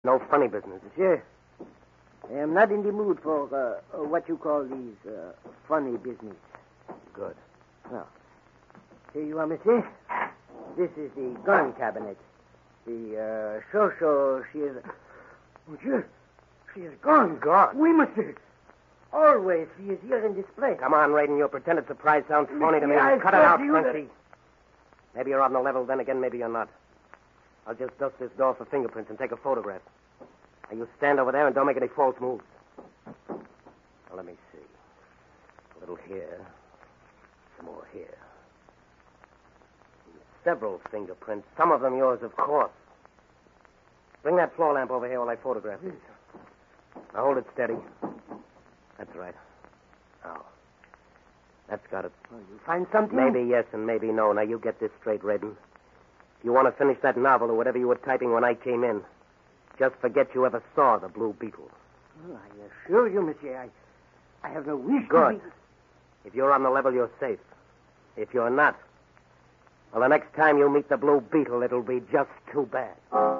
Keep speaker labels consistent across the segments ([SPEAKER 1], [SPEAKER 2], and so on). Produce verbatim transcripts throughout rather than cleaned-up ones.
[SPEAKER 1] No funny business.
[SPEAKER 2] Monsieur, I am not in the mood for uh, uh, what you call these uh, funny business.
[SPEAKER 1] Good.
[SPEAKER 2] Now, here you are, monsieur. This is the gun cabinet. The uh, Shosho, she is... Monsieur, she is gone.
[SPEAKER 1] Gone?
[SPEAKER 2] Oui, monsieur. Always she is here in this place.
[SPEAKER 1] Come on, Raiden. Your pretended surprise sounds phony to me.
[SPEAKER 2] I
[SPEAKER 1] Cut it
[SPEAKER 2] said
[SPEAKER 1] out,
[SPEAKER 2] to you that-
[SPEAKER 1] Frenchy. Maybe you're on the level, then again, maybe you're not. I'll just dust this door for fingerprints and take a photograph. Now, you stand over there and don't make any false moves. Now, let me see. A little here. Some more here. Several fingerprints. Some of them yours, of course. Bring that floor lamp over here while I photograph these. Now, hold it steady. That's right. Now. That's got it.
[SPEAKER 2] Oh, you find something?
[SPEAKER 1] Maybe yes and maybe no. Now, you get this straight, Raiden. If you want to finish that novel or whatever you were typing when I came in, just forget you ever saw the Blue Beetle.
[SPEAKER 2] Oh, I assure you, monsieur, I, I have no wish
[SPEAKER 1] Good.
[SPEAKER 2] to be...
[SPEAKER 1] If you're on the level, you're safe. If you're not, well, the next time you meet the Blue Beetle, it'll be just too bad.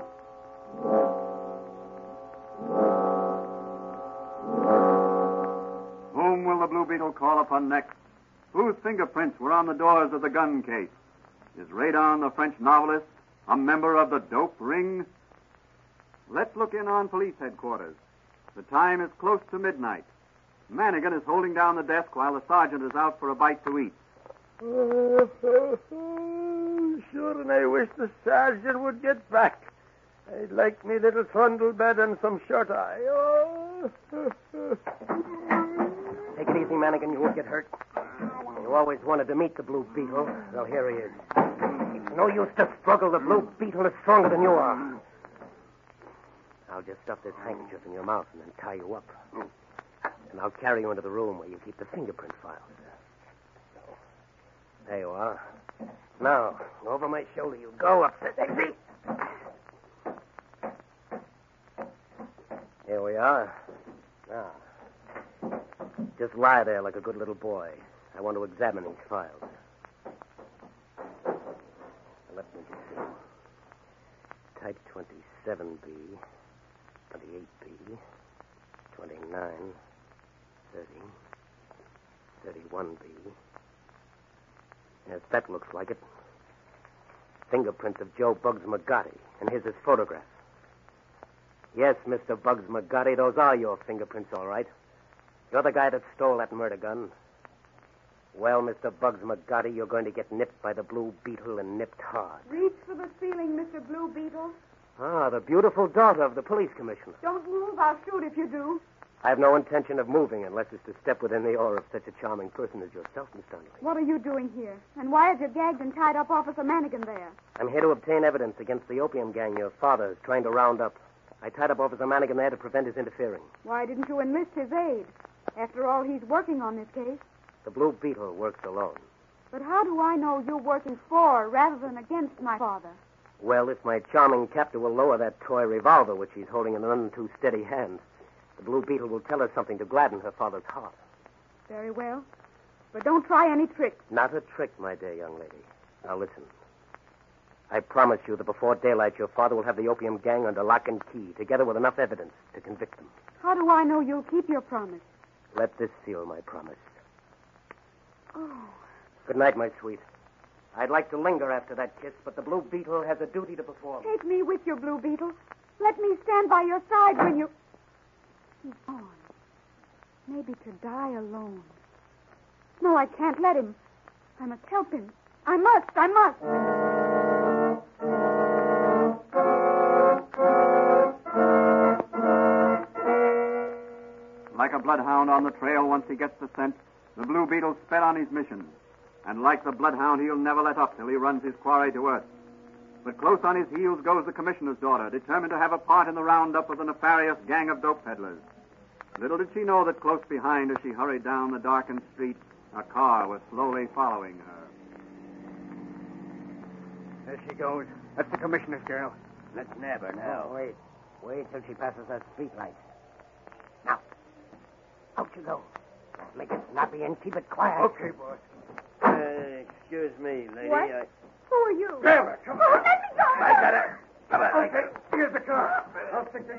[SPEAKER 3] Whom will the Blue Beetle call upon next? Whose fingerprints were on the doors of the gun case? Is Radon, the French novelist, a member of the dope ring? Let's look in on police headquarters. The time is close to midnight. Manigan is holding down the desk while the sergeant is out for a bite to eat.
[SPEAKER 2] Oh, oh, oh, sure, and I wish the sergeant would get back. I'd like me little trundle bed and some shut eye. Oh.
[SPEAKER 1] Take it easy, Manigan. You won't get hurt. You always wanted to meet the Blue Beetle. Well, here he is. It's no use to struggle. The Blue Beetle is stronger than you are. I'll just stuff this handkerchief in your mouth and then tie you up. And I'll carry you into the room where you keep the fingerprint files. There you are. Now, over my shoulder you go up the... Exit! Here we are. Now, just lie there like a good little boy. I want to examine these files. Now, let me see. Type twenty-seven B, twenty-eight B, twenty-nine, thirty, thirty-one B. Yes, that looks like it. Fingerprints of Joe Bugs McGotti, and here's his photograph. Yes, Mister Bugs McGotti, those are your fingerprints, all right. You're the guy that stole that murder gun. Well, Mister Bugs McGotti, you're going to get nipped by the Blue Beetle and nipped hard.
[SPEAKER 4] Reach for the ceiling, Mister Blue Beetle.
[SPEAKER 1] Ah, the beautiful daughter of the police commissioner.
[SPEAKER 4] Don't move. I'll shoot if you do.
[SPEAKER 1] I have no intention of moving unless it's to step within the aura of such a charming person as yourself, Miss Donnelly.
[SPEAKER 4] What are you doing here? And why is you gagged and tied up Officer Manigan there?
[SPEAKER 1] I'm here to obtain evidence against the opium gang your father is trying to round up. I tied up Officer Manigan there to prevent his interfering.
[SPEAKER 4] Why didn't you enlist his aid? After all, he's working on this case.
[SPEAKER 1] The Blue Beetle works alone.
[SPEAKER 4] But how do I know you're working for rather than against my father?
[SPEAKER 1] Well, if my charming captor will lower that toy revolver, which she's holding in an none too steady hand, the Blue Beetle will tell her something to gladden her father's heart.
[SPEAKER 4] Very well. But don't try any tricks.
[SPEAKER 1] Not a trick, my dear young lady. Now listen. I promise you that before daylight, your father will have the opium gang under lock and key, together with enough evidence to convict them.
[SPEAKER 4] How do I know you'll keep your promise?
[SPEAKER 1] Let this seal my promise.
[SPEAKER 4] Oh.
[SPEAKER 1] Good night, my sweet. I'd like to linger after that kiss, but the Blue Beetle has a duty to perform.
[SPEAKER 4] Take me with you, Blue Beetle. Let me stand by your side when you... He's gone. Maybe to die alone. No, I can't let him. I must help him. I must, I must.
[SPEAKER 3] Like a bloodhound on the trail once he gets the scent, the Blue Beetle sped on his mission. And like the bloodhound, he'll never let up till he runs his quarry to earth. But close on his heels goes the commissioner's daughter, determined to have a part in the roundup of the nefarious gang of dope peddlers. Little did she know that close behind, as she hurried down the darkened street, a car was slowly following her.
[SPEAKER 2] There she goes. That's the commissioner's girl. Let's nab her now. Oh, wait. Wait till she passes that street light. Now. Out you go. Make it snappy and keep it quiet. Okay, boss.
[SPEAKER 5] Uh, excuse me, lady.
[SPEAKER 4] What?
[SPEAKER 5] I...
[SPEAKER 4] Who are you?
[SPEAKER 2] Grab her. Come on.
[SPEAKER 4] Oh, let me go.
[SPEAKER 2] I got her. Okay, here's the car. I'll stick the